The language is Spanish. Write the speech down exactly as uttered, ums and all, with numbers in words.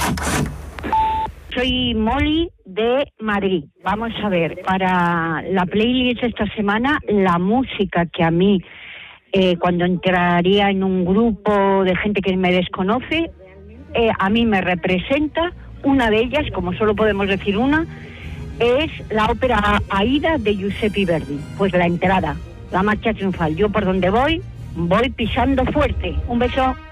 Soy Molly de Madrid. Vamos a ver, para la playlist esta semana, la música que a mí, eh, cuando entraría en un grupo de gente que me desconoce, eh, a mí me representa, una de ellas, como solo podemos decir una, es la ópera Aida de Giuseppe Verdi. Pues la entrada, la marcha triunfal. Yo por donde voy, voy pisando fuerte. Un beso.